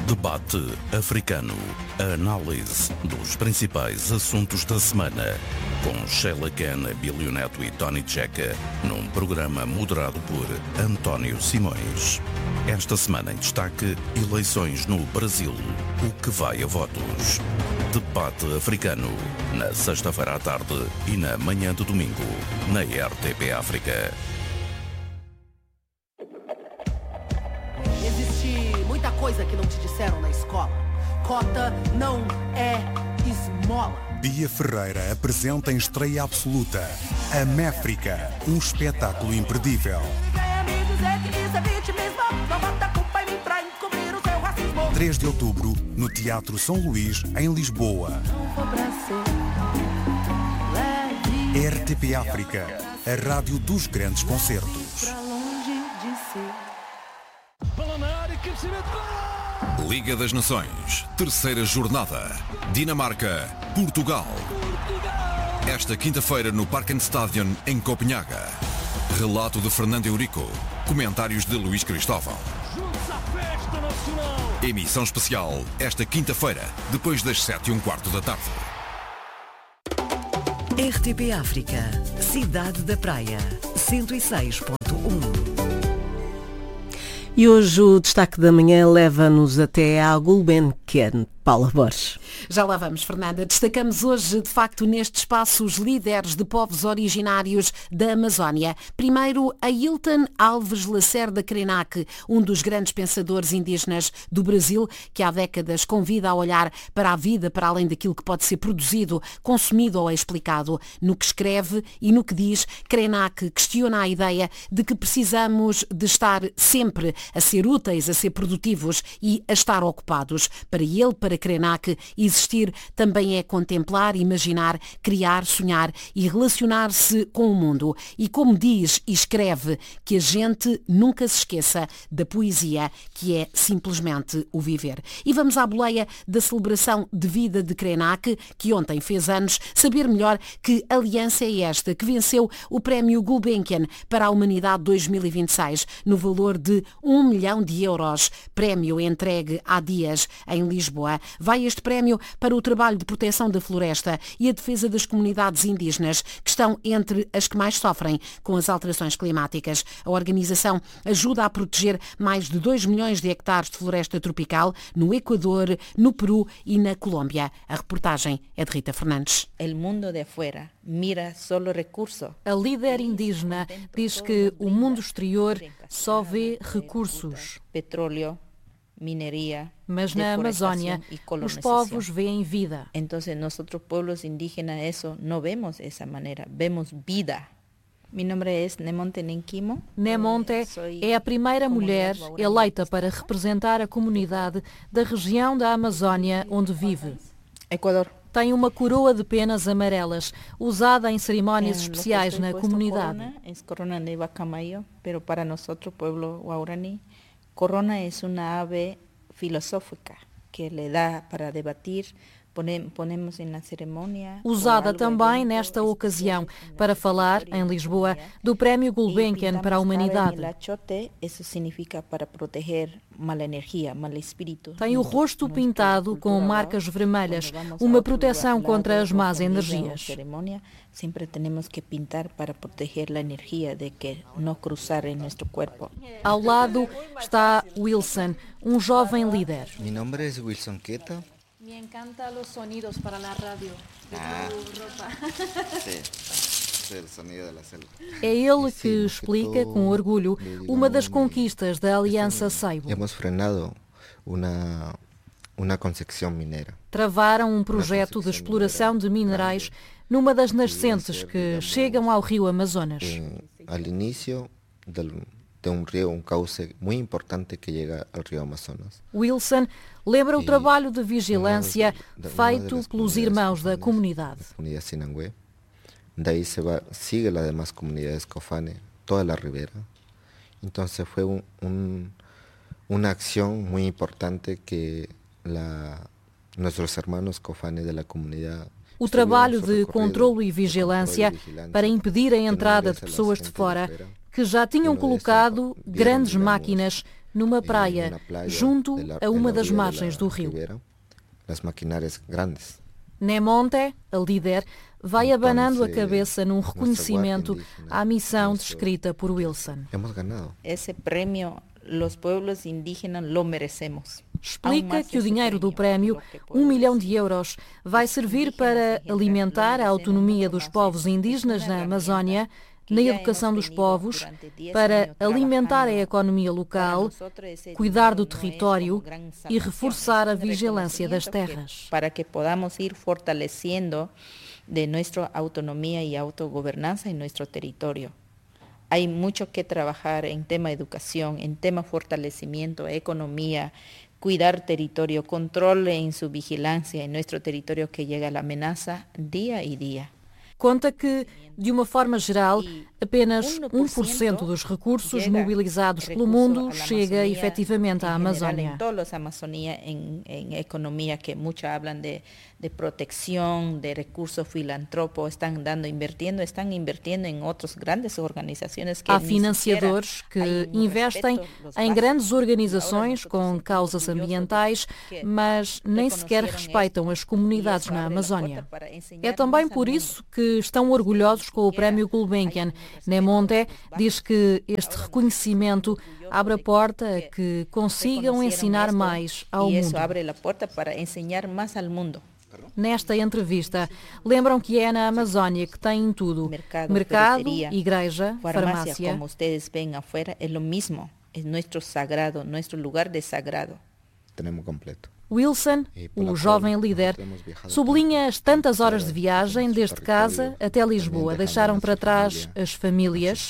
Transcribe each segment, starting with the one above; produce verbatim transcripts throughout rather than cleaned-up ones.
Debate africano. A análise dos principais assuntos da semana. Com Sheila Ken, Abílio Neto e Tony Checa, num programa moderado por António Simões. Esta semana em destaque, eleições no Brasil. O que vai a votos? Debate africano. Na sexta-feira à tarde e na manhã de domingo, na R T P África. Existe muita coisa que não te disseram na escola. Cota não é esmola. Bia Ferreira apresenta em estreia absoluta A Méfrica, um espetáculo imperdível. três de outubro, no Teatro São Luís, em Lisboa. R T P África, a rádio dos grandes concertos. Liga das Nações, terceira jornada. Dinamarca, Portugal. Esta quinta-feira no Parkenstadion, em Copenhaga. Relato de Fernando Eurico. Comentários de Luís Cristóvão. Emissão especial, esta quinta-feira, depois das sete e um quarto da tarde. R T P África, Cidade da Praia, cento e seis ponto um. E hoje o destaque da manhã leva-nos até à Gulbenkian. Paula Borges. Já lá vamos, Fernanda. Destacamos hoje, de facto, neste espaço, os líderes de povos originários da Amazónia. Primeiro, Ailton Alves Lacerda Krenak, um dos grandes pensadores indígenas do Brasil, que há décadas convida a olhar para a vida para além daquilo que pode ser produzido, consumido ou explicado. No que escreve e no que diz, Krenak questiona a ideia de que precisamos de estar sempre a ser úteis, a ser produtivos e a estar ocupados. Para ele, para Krenak, existir também é contemplar, imaginar, criar, sonhar e relacionar-se com o mundo. E como diz e escreve, que a gente nunca se esqueça da poesia, que é simplesmente o viver. E vamos à boleia da celebração de vida de Krenak, que ontem fez anos, saber melhor que aliança é esta, que venceu o Prémio Gulbenkian para a Humanidade dois mil e vinte e seis, no valor de um milhão de euros. Prémio entregue há dias em Lisboa. Vai este prémio para o trabalho de proteção da floresta e a defesa das comunidades indígenas, que estão entre as que mais sofrem com as alterações climáticas. A organização ajuda a proteger mais de dois milhões de hectares de floresta tropical no Equador, no Peru e na Colômbia. A reportagem é de Rita Fernandes. El mundo de afuera mira solo recurso. A líder indígena diz que o mundo exterior só vê recursos. Petróleo, mineria, mas na Amazónia os povos veem vida. Então, nós pueblos indígenas eso no vemos essa maneira, vemos vida. Meu nome é Nemonte Nenquimo. Nemonte é a primeira mulher eleita para representar a comunidade da região da Amazónia onde vive. Equador. Tem uma coroa de penas amarelas, usada em cerimónias especiais na comunidade. É corona de Bacamayo, pero para nós, pueblo guarani, corona é uma ave filosófica que lhe dá para debatir. Ponemos na cerimônia. Usada também nesta ocasião para falar, em Lisboa, do Prémio Gulbenkian para a Humanidade. Isso significa para proteger mal energia, mal espírito. Tem o rosto pintado com marcas vermelhas, uma proteção contra as más energias. Sempre temos que pintar para proteger a energia de que não cruzar em nosso corpo. Ao lado está Wilson, um jovem líder. Meu nome é Wilson Queta. Me encantan los sonidos para la radio de ah, tu ropa. Sí, sí, el sonido de la selva. É ele que explica com orgulho uma das conquistas da Aliança Seibo. Hemos frenado uma uma concessão mineira. Travaram um projeto de exploração de minerais numa das nascentes que chegam ao rio Amazonas. Ao início del de um rio, um cauce muito importante que chega ao rio Amazonas. Wilson lembra o trabalho de vigilância feito pelos irmãos da comunidade. Comunidade Sinangué. Daí se va, sigue as demais comunidades Cofane, toda a ribera. Então foi um, um, uma ação muito importante que la, nossos irmãos Cofane da comunidade. O trabalho de controlo e vigilância para impedir a entrada de pessoas de fora que já tinham colocado grandes máquinas numa praia, junto a uma das margens do rio. Nemonte, a líder, vai abanando a cabeça num reconhecimento à missão descrita por Wilson. Esse prémio, os povos indígenas lo merecemos. Explica que o dinheiro do prémio, um milhão de euros, vai servir para alimentar a autonomia dos povos indígenas na Amazónia, na educação dos povos, para alimentar a economia local, cuidar do território e reforçar a vigilância das terras. Para que podamos ir fortalecendo de nossa autonomia e autogovernança em nosso território. Há muito que trabalhar em tema educação, em tema fortalecimento, economia, cuidar território, controle em sua vigilância em nosso território que chega a ameaça dia e dia. Conta que, de uma forma geral, apenas um por cento dos recursos mobilizados pelo mundo chega efetivamente à Amazónia. Em todas as Amazônias, em, em economia, que muitos falam de, de proteção, de recursos filantrópicos, estão dando, invirtiendo, estão invirtiendo em outras grandes organizações. Que Há financiadores que investem em grandes organizações com causas ambientais, mas nem sequer respeitam as comunidades na Amazónia. É também por isso que estão orgulhosos com o Prémio Gulbenkian. Nemonte diz que este reconhecimento abre a porta a que consigam ensinar mais ao mundo. Nesta entrevista, lembram que é na Amazónia que tem tudo: mercado, mercado igreja, farmácia. Como vocês veem afuera, é o mesmo. É nosso sagrado, nosso lugar de sagrado. Temos completo. Wilson, o jovem líder, sublinha as tantas horas de viagem desde casa até Lisboa. Deixaram para trás as famílias,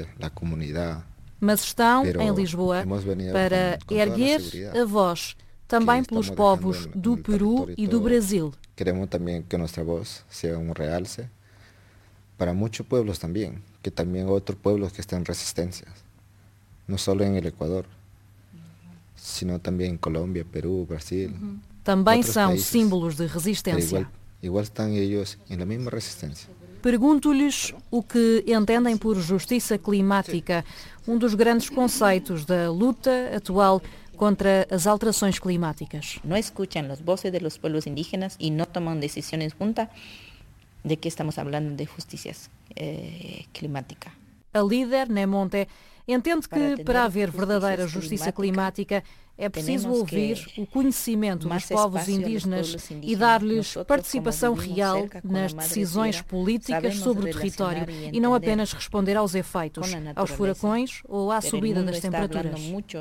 mas estão em Lisboa para erguer a voz também pelos povos do Peru e do Brasil. Queremos também que nossa voz seja um realce para muitos povos também, que também outros povos que estão em resistência, não só no Equador, sino também em Colômbia, Peru, Brasil. Uhum. Também são países, símbolos de resistência. Igual, igual estão eles na mesma resistência. Pergunto-lhes o que entendem por justiça climática, um dos grandes conceitos da luta atual contra as alterações climáticas. Não escutam as vozes dos povos indígenas e não tomam decisões juntas de que estamos falando de justiça eh, climática. A líder, Nemonte, entende que, para haver verdadeira justiça climática, é preciso ouvir o conhecimento dos povos indígenas e dar-lhes participação real nas decisões políticas sobre o território e não apenas responder aos efeitos, aos furacões ou à subida das temperaturas.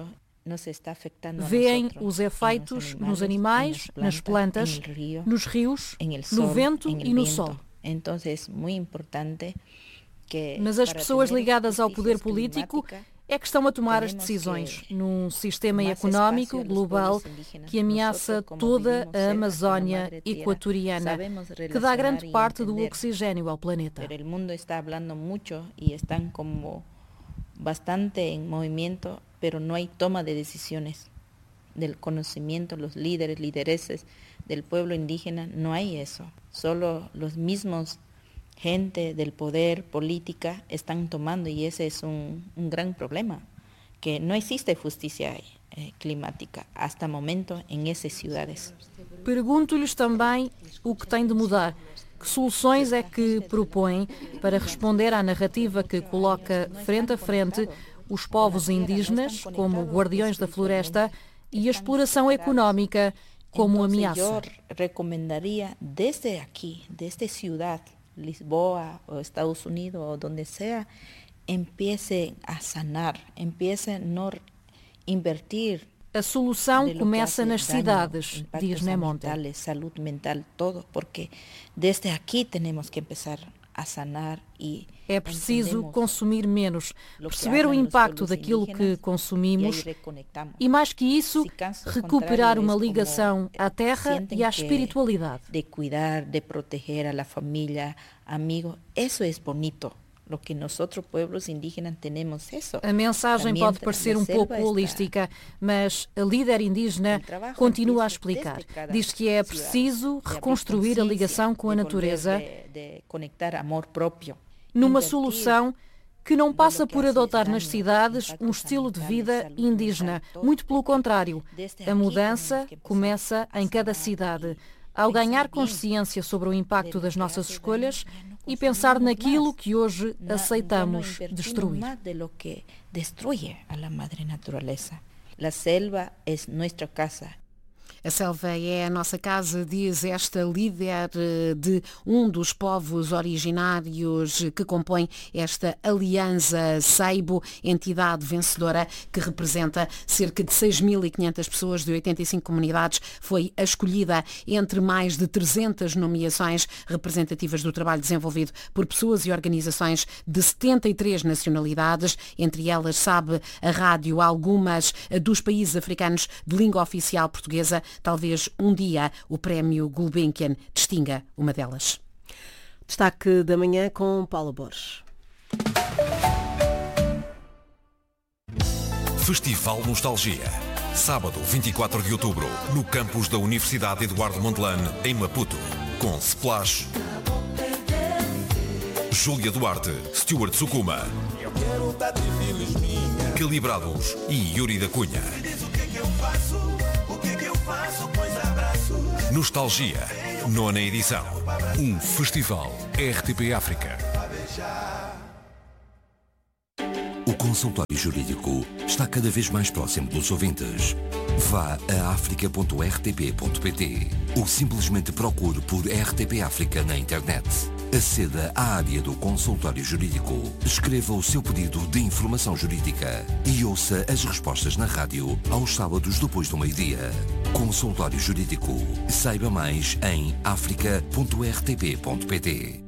Veem os efeitos nos animais, nas plantas, nos rios, no vento e no sol. Então, é muito importante. Mas as pessoas ligadas ao poder político é que estão a tomar as decisões num sistema económico global que ameaça toda a Amazónia equatoriana, que dá grande parte do oxigênio ao planeta. O mundo está falando muito e estão como bastante em movimento, mas não há toma de decisões do conhecimento, os líderes, lideresas do povo indígena, não há isso. Solo os mesmos gente del poder, política, están tomando y ese es un, un gran problema, que no existe justicia eh, climática hasta el momento en esas ciudades. Pergunto-lhes também o que tem de mudar. Que soluções é que propõem para responder à narrativa que coloca frente a frente os povos indígenas como guardiões da floresta e a exploração económica como ameaça? Eu recomendaria desde aqui, desde cidade, Lisboa o Estados Unidos o donde sea, empiece a sanar, empiece a não invertir. A solução começa nas cidades, diz Nemonte. Saúde mental, todo, porque desde aqui temos que começar a sanar e é preciso consumir menos, perceber o impacto daquilo que consumimos e, mais que isso, recuperar uma ligação à terra e à espiritualidade. De cuidar, de proteger a família, amigos, isso é bonito. Lo que nosotros pueblos indígenas tenemos eso. A mensagem pode parecer um pouco holística, mas a líder indígena continua a explicar. Diz que é preciso reconstruir a ligação com a natureza. Numa solução que não passa por adotar nas cidades um estilo de vida indígena. Muito pelo contrário, a mudança começa em cada cidade. Ao ganhar consciência sobre o impacto das nossas escolhas e pensar naquilo que hoje aceitamos destruir. A selva é nossa casa. A selva é a nossa casa, diz esta líder de um dos povos originários que compõe esta Aliança Seibo, entidade vencedora que representa cerca de seis mil e quinhentas pessoas de oitenta e cinco comunidades. Foi a escolhida entre mais de trezentas nomeações representativas do trabalho desenvolvido por pessoas e organizações de setenta e três nacionalidades, entre elas, sabe a rádio, algumas dos países africanos de língua oficial portuguesa. Talvez um dia o prémio Gulbenkian distinga uma delas. Destaque da manhã com Paulo Borges. Festival Nostalgia. Sábado, vinte e quatro de outubro, no campus da Universidade Eduardo Mondlane, em Maputo. Com Splash, Júlia Duarte, Stuart Sukuma, Calibrados e Yuri da Cunha. Nostalgia, nona edição. Um festival R T P África. O consultório jurídico está cada vez mais próximo dos ouvintes. Vá a africa ponto r t p ponto p t ou simplesmente procure por R T P África na internet. Aceda à área do consultório jurídico, escreva o seu pedido de informação jurídica e ouça as respostas na rádio aos sábados depois do meio-dia. Consultório Jurídico. Saiba mais em africa ponto r t p ponto p t.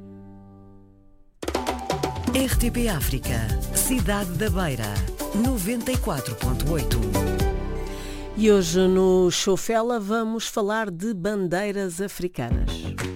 R T P África, Cidade da Beira, noventa e quatro ponto oito. E hoje no Chofela vamos falar de bandeiras africanas.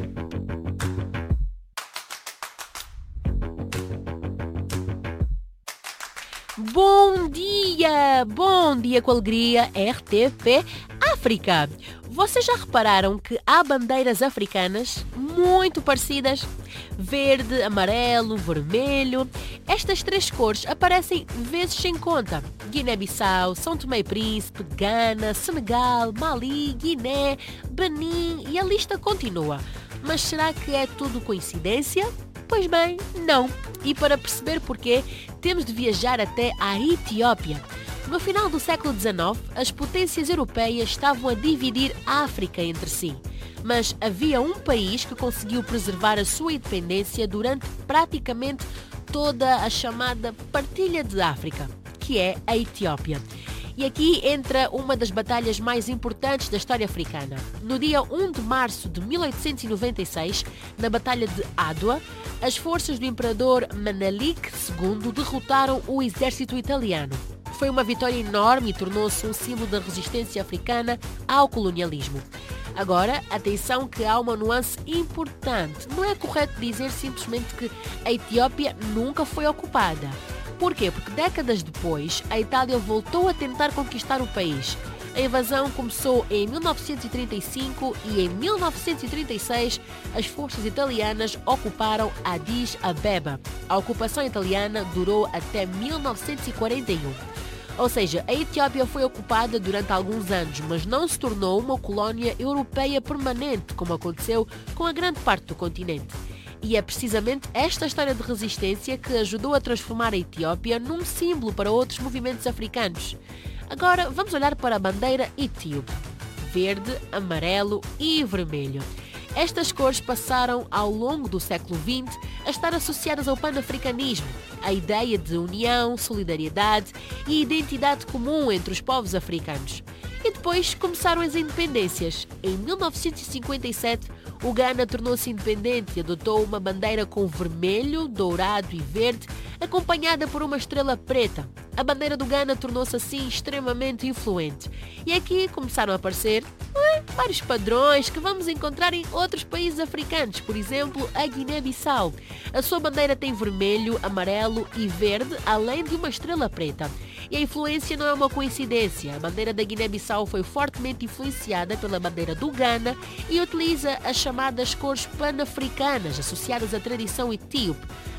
Bom dia! Bom dia com alegria, R T P África! Vocês já repararam que há bandeiras africanas muito parecidas? Verde, amarelo, vermelho. Estas três cores aparecem vezes sem conta. Guiné-Bissau, São Tomé e Príncipe, Gana, Senegal, Mali, Guiné, Benin e a lista continua. Mas será que é tudo coincidência? Pois bem, não. E para perceber porquê, temos de viajar até a Etiópia. No final do século dezenove, as potências europeias estavam a dividir a África entre si. Mas havia um país que conseguiu preservar a sua independência durante praticamente toda a chamada Partilha de África, que é a Etiópia. E aqui entra uma das batalhas mais importantes da história africana. No dia um de março de mil oitocentos e noventa e seis, na Batalha de Adwa, as forças do imperador Menelik segundo derrotaram o exército italiano. Foi uma vitória enorme e tornou-se um símbolo da resistência africana ao colonialismo. Agora, atenção que há uma nuance importante. Não é correto dizer simplesmente que a Etiópia nunca foi ocupada. Por quê? Porque décadas depois, a Itália voltou a tentar conquistar o país. A invasão começou em mil novecentos e trinta e cinco e em mil novecentos e trinta e seis as forças italianas ocuparam Addis Abeba. A ocupação italiana durou até mil novecentos e quarenta e um. Ou seja, a Etiópia foi ocupada durante alguns anos, mas não se tornou uma colónia europeia permanente, como aconteceu com a grande parte do continente. E é precisamente esta história de resistência que ajudou a transformar a Etiópia num símbolo para outros movimentos africanos. Agora vamos olhar para a bandeira etíope. Verde, amarelo e vermelho. Estas cores passaram ao longo do século vinte a estar associadas ao panafricanismo, a ideia de união, solidariedade e identidade comum entre os povos africanos. E depois começaram as independências. Em mil novecentos e cinquenta e sete, o Ghana tornou-se independente e adotou uma bandeira com vermelho, dourado e verde, acompanhada por uma estrela preta. A bandeira do Ghana tornou-se assim extremamente influente. E aqui começaram a aparecer é, vários padrões que vamos encontrar em outros países africanos, por exemplo, a Guiné-Bissau. A sua bandeira tem vermelho, amarelo e verde, além de uma estrela preta. E a influência não é uma coincidência. A bandeira da Guiné-Bissau foi fortemente influenciada pela bandeira do Ghana e utiliza as chamadas cores pan-africanas associadas à tradição etíope.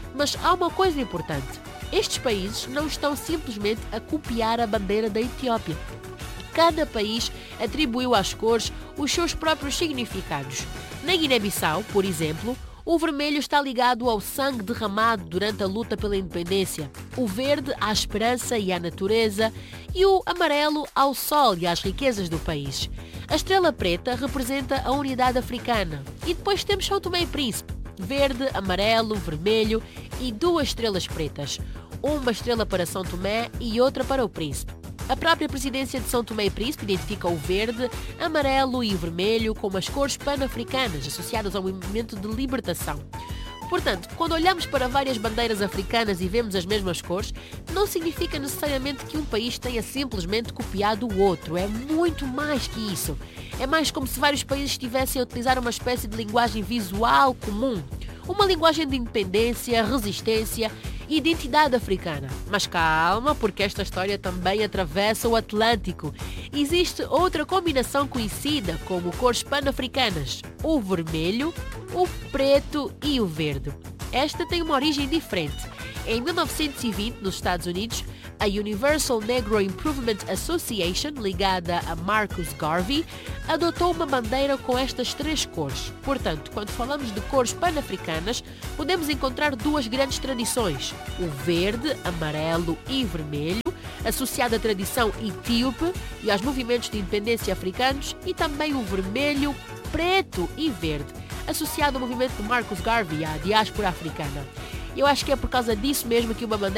Mas há uma coisa importante. Estes países não estão simplesmente a copiar a bandeira da Etiópia. Cada país atribuiu às cores os seus próprios significados. Na Guiné-Bissau, por exemplo, o vermelho está ligado ao sangue derramado durante a luta pela independência, o verde à esperança e à natureza e o amarelo ao sol e às riquezas do país. A estrela preta representa a unidade africana. E depois temos São Tomé e Príncipe, verde, amarelo, vermelho e duas estrelas pretas, uma estrela para São Tomé e outra para o Príncipe. A própria presidência de São Tomé e Príncipe identifica o verde, amarelo e vermelho como as cores pan-africanas associadas ao movimento de libertação. Portanto, quando olhamos para várias bandeiras africanas e vemos as mesmas cores, não significa necessariamente que um país tenha simplesmente copiado o outro. É muito mais que isso. É mais como se vários países estivessem a utilizar uma espécie de linguagem visual comum. Uma linguagem de independência, resistência e identidade africana. Mas calma, porque esta história também atravessa o Atlântico. Existe outra combinação conhecida como cores pan-africanas: o vermelho, o preto e o verde. Esta tem uma origem diferente. Em mil novecentos e vinte, nos Estados Unidos, a Universal Negro Improvement Association, ligada a Marcus Garvey, adotou uma bandeira com estas três cores. Portanto, quando falamos de cores pan-africanas, podemos encontrar duas grandes tradições: o verde, amarelo e vermelho, associado à tradição etíope e aos movimentos de independência africanos, e também o vermelho, preto e verde, associado ao movimento de Marcus Garvey e à diáspora africana. Eu acho que é por causa disso mesmo que uma bandeira